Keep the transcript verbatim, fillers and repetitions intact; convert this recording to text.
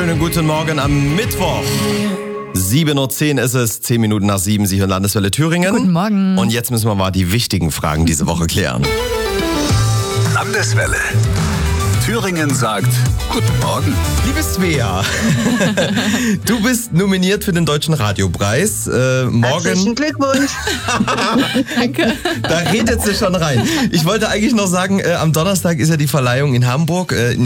wunderschönen guten Morgen am Mittwoch. sieben Uhr zehn ist es, zehn Minuten nach sieben, Sie hören Landeswelle Thüringen. Guten Morgen. Und jetzt müssen wir mal die wichtigen Fragen diese Woche klären. Landeswelle. Thüringen sagt Guten Morgen. Liebe Svea, du bist nominiert für den Deutschen Radiopreis. Äh, morgen. Herzlichen Glückwunsch. Danke. Da redet sie schon rein. Ich wollte eigentlich noch sagen, äh, am Donnerstag ist ja die Verleihung in Hamburg. Äh,